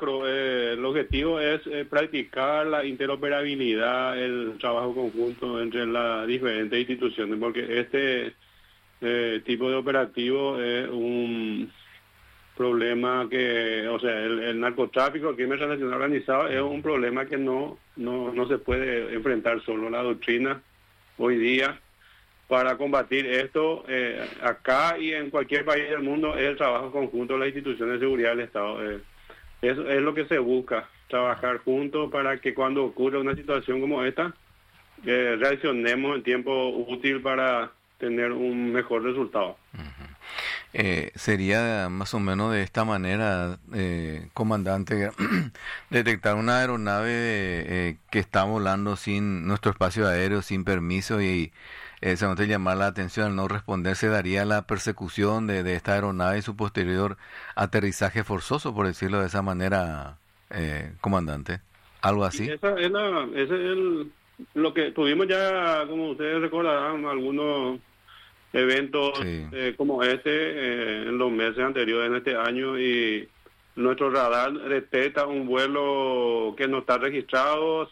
macro, el objetivo es practicar la interoperabilidad, el trabajo conjunto entre las diferentes instituciones, porque este tipo de operativo es un problema que, o sea, el narcotráfico, el crimen transnacional organizado es un problema que no se puede enfrentar solo. La doctrina hoy día para combatir esto acá y en cualquier país del mundo es el trabajo conjunto de las instituciones de seguridad del Estado. Eso es lo que se busca, trabajar juntos para que cuando ocurra una situación como esta, reaccionemos en tiempo útil para tener un mejor resultado. Sería más o menos de esta manera, comandante, detectar una aeronave que está volando sin nuestro espacio aéreo, sin permiso y solamente llamar la atención al no responder, se daría la persecución de esta aeronave y su posterior aterrizaje forzoso, por decirlo de esa manera, comandante. ¿Algo así? Y ese es lo que tuvimos ya, como ustedes recordarán, algunos eventos Sí. como en los meses anteriores en este año, y nuestro radar detecta un vuelo que no está registrado,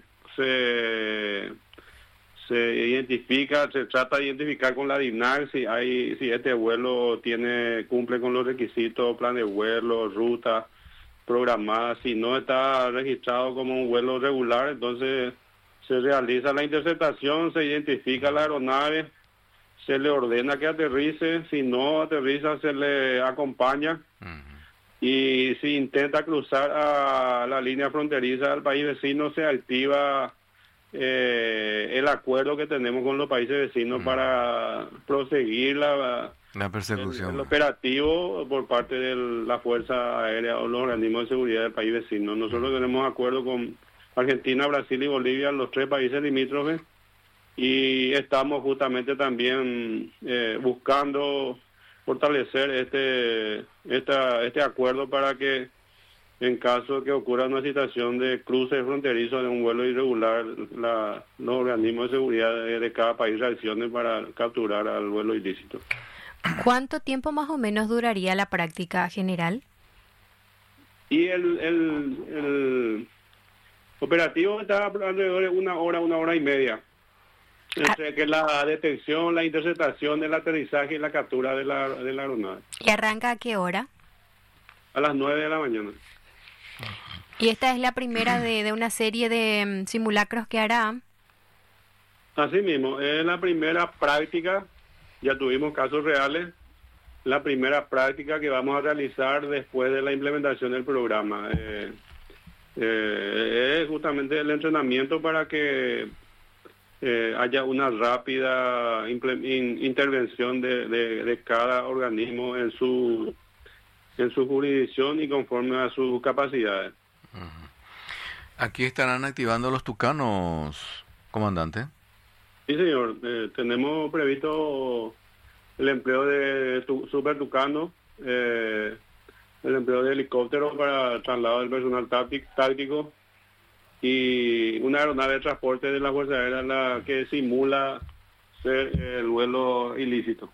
se identifica, se trata de identificar con la DINAC si este vuelo cumple con los requisitos, plan de vuelo, ruta programada. Si no está registrado como un vuelo regular, entonces se realiza la interceptación, se identifica la aeronave, se le ordena que aterrice, si no aterriza se le acompaña, y si intenta cruzar a la línea fronteriza del país vecino se activa el acuerdo que tenemos con los países vecinos para proseguir la persecución. el operativo por parte de la Fuerza Aérea o los organismos de seguridad del país vecino. Nosotros tenemos acuerdo con Argentina, Brasil y Bolivia, los 3 países limítrofes, y estamos justamente también buscando fortalecer este acuerdo para que en caso de que ocurra una situación de cruce fronterizo de un vuelo irregular, los organismos de seguridad de cada país reaccionen para capturar al vuelo ilícito. ¿Cuánto tiempo más o menos duraría la práctica general? Y el operativo está alrededor de una hora y media. Entre que la detección, la interceptación, el aterrizaje y la captura de la aeronave. ¿Y arranca a qué hora? A las 9 de la mañana. ¿Y esta es la primera de una serie de simulacros que hará? Así mismo, es la primera práctica, ya tuvimos casos reales, la primera práctica que vamos a realizar después de la implementación del programa. Es justamente el entrenamiento para que haya una rápida intervención de cada organismo en su jurisdicción y conforme a sus capacidades. Aquí estarán activando los tucanos, comandante. Sí, señor. Tenemos previsto el empleo de super tucano, el empleo de helicópteros para traslado del personal táctico, y una aeronave de transporte de la Fuerza Aérea la que simula ser el vuelo ilícito.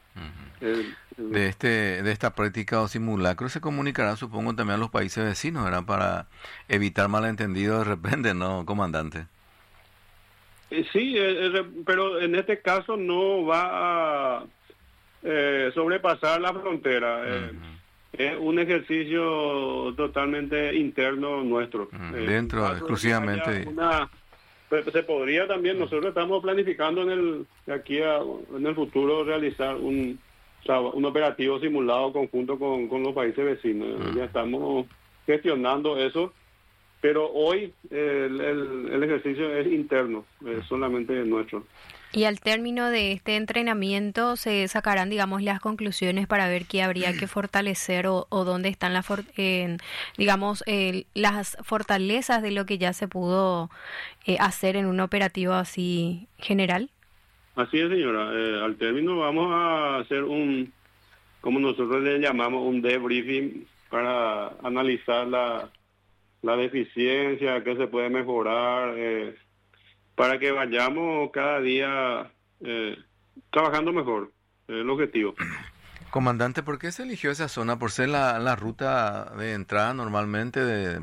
De esta práctica o simulacro se comunicará, supongo, también a los países vecinos, ¿verdad? Para evitar malentendidos de repente, ¿no, comandante? Sí, pero en este caso no va a sobrepasar la frontera. Es un ejercicio totalmente interno nuestro. Dentro, exclusivamente. Se podría también, nosotros estamos planificando en el futuro realizar un operativo simulado conjunto con los países vecinos. Ya estamos gestionando eso, pero hoy el ejercicio es interno, solamente nuestro. Y al término de este entrenamiento se sacarán, digamos, las conclusiones para ver qué habría que fortalecer o dónde están las fortalezas de lo que ya se pudo hacer en un operativo así general. Así es, señora. Al término vamos a hacer como nosotros le llamamos, un debriefing para analizar la deficiencia, qué se puede mejorar, para que vayamos cada día trabajando mejor, el objetivo. Comandante, ¿por qué se eligió esa zona? ¿Por ser la ruta de entrada normalmente